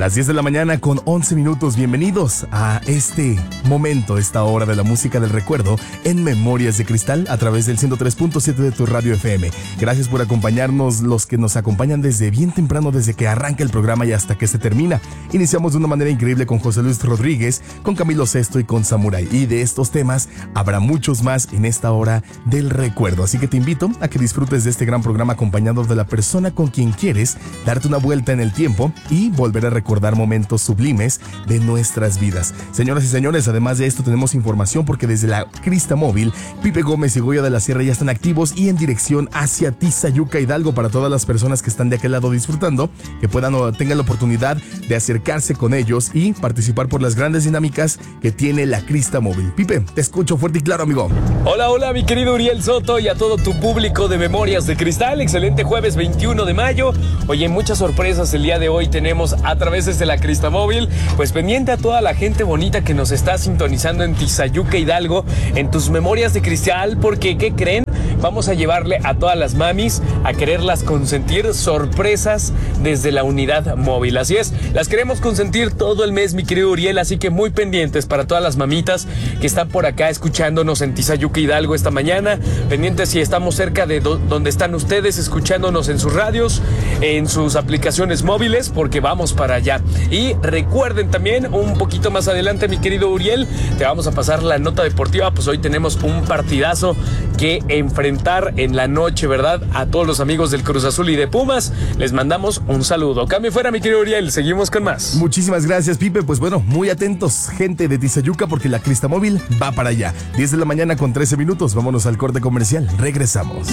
Las 10 de la mañana con 11 minutos. Bienvenidos a este momento, esta hora de la música del recuerdo en Memorias de Cristal a través del 103.7 de tu radio FM. Gracias por acompañarnos, los que nos acompañan desde bien temprano, desde que arranca el programa y hasta que se termina. Iniciamos de una manera increíble con José Luis Rodríguez, con Camilo Sesto y con Samurai. Y de estos temas habrá muchos más en esta hora del recuerdo. Así que te invito a que disfrutes de este gran programa acompañado de la persona con quien quieres darte una vuelta en el tiempo y volver a recordar momentos sublimes de nuestras vidas. Señoras y señores, además de esto tenemos información porque desde la Crista Móvil, Pipe Gómez y Goya de la Sierra ya están activos y en dirección hacia Tizayuca, Hidalgo, para todas las personas que están de aquel lado disfrutando, que tengan la oportunidad de acercarse con ellos y participar por las grandes dinámicas que tiene la Crista Móvil. Pipe, te escucho fuerte y claro, amigo. Hola, mi querido Uriel Soto y a todo tu público de Memorias de Cristal. Excelente jueves 21 de mayo. Oye, muchas sorpresas el día de hoy tenemos a través de la Crista Móvil, pues pendiente a toda la gente bonita que nos está sintonizando en Tizayuca, Hidalgo, en tus Memorias de Cristal, porque ¿qué creen? Vamos a llevarle a todas las mamis a quererlas consentir sorpresas desde la unidad móvil. Así es, las queremos consentir todo el mes, mi querido Uriel, así que muy pendientes para todas las mamitas que están por acá escuchándonos en Tizayuca, Hidalgo esta mañana, pendientes si estamos cerca de donde están ustedes, escuchándonos en sus radios, en sus aplicaciones móviles, porque vamos para allá. Y recuerden también, un poquito más adelante, mi querido Uriel, te vamos a pasar la nota deportiva, pues hoy tenemos un partidazo que enfrentar en la noche, ¿verdad? A todos los amigos del Cruz Azul y de Pumas, les mandamos un saludo. Cambio fuera, mi querido Uriel, seguimos con más. Muchísimas gracias, Pipe. Pues bueno, muy atentos, gente de Tizayuca, porque la Crista Móvil va para allá. 10 de la mañana con 13 minutos, vámonos al corte comercial, regresamos.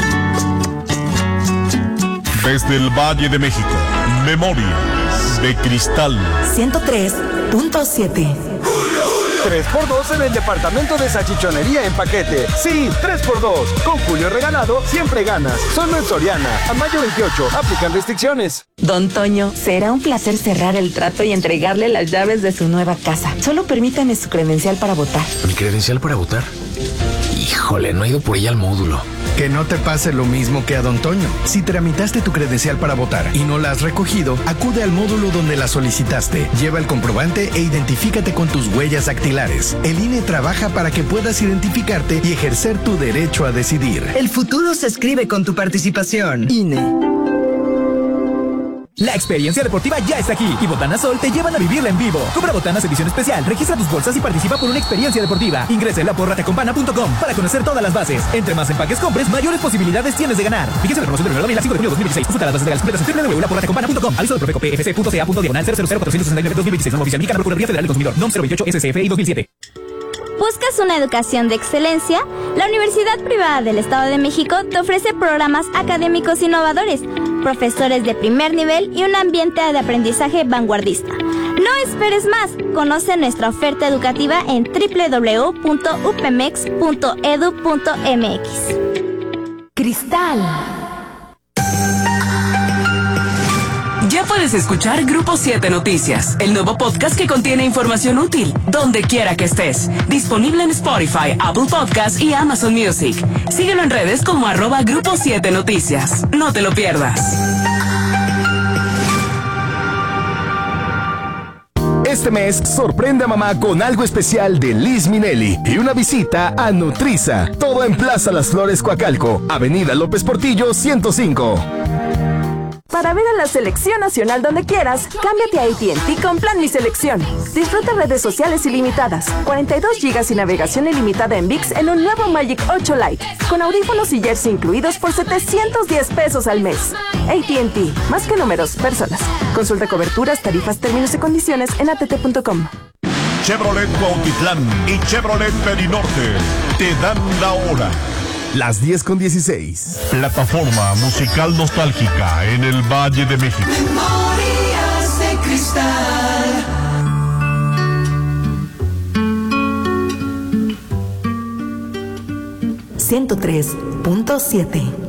Desde el Valle de México, Memorias de Cristal 103.7. 3x2 en el departamento de salchichonería en paquete. Sí, 3x2. Con Julio regalado, siempre ganas. Solo en Soriana. A mayo 28. Aplican restricciones. Don Toño, será un placer cerrar el trato y entregarle las llaves de su nueva casa. Solo permítame su credencial para votar. ¿Mi credencial para votar? Híjole, no he ido por ella al módulo. Que no te pase lo mismo que a Don Toño. Si tramitaste tu credencial para votar y no la has recogido, acude al módulo donde la solicitaste. Lleva el comprobante e identifícate con tus huellas dactilares. El INE trabaja para que puedas identificarte y ejercer tu derecho a decidir. El futuro se escribe con tu participación. INE. La experiencia deportiva ya está aquí y Botanas Sol te llevan a vivirla en vivo. Compra Botanas edición especial, registra tus bolsas y participa por una experiencia deportiva. Ingresa en laporratecompana.com para conocer todas las bases. Entre más empaques compres, mayores posibilidades tienes de ganar. Fíjese la promoción del 9 a 5 de junio de 2016. Consulta las bases legales completas en www.laporratecompana.com. Aviso de Profeco PFC.ca.diagonal 000-469-2016. Nuevo oficial mexicana Procuraduría Federal del Consumidor. NOM 028 SCFI 2007. ¿Buscas una educación de excelencia? La Universidad Privada del Estado de México te ofrece programas académicos innovadores, profesores de primer nivel y un ambiente de aprendizaje vanguardista. No esperes más. Conoce nuestra oferta educativa en www.upemex.edu.mx. Cristal. Ya puedes escuchar Grupo 7 Noticias, el nuevo podcast que contiene información útil, donde quiera que estés. Disponible en Spotify, Apple Podcasts y Amazon Music. Síguelo en redes como @Grupo 7 Noticias. No te lo pierdas. Este mes, sorprende a mamá con algo especial de Liz Minnelli y una visita a Nutriza. Todo en Plaza Las Flores, Coacalco, Avenida López Portillo, 105. Para ver a la selección nacional donde quieras, cámbiate a AT&T con Plan Mi Selección. Disfruta redes sociales ilimitadas, 42 GB y navegación ilimitada en ViX en un nuevo Magic 8 Lite, con audífonos y jersey incluidos por $710 al mes. AT&T, más que números, personas. Consulta coberturas, tarifas, términos y condiciones en att.com. Chevrolet Cuautitlán y Chevrolet Perinorte te dan la hora. Las 10:16. Plataforma musical nostálgica en el Valle de México. Memorias de Cristal. 103.7.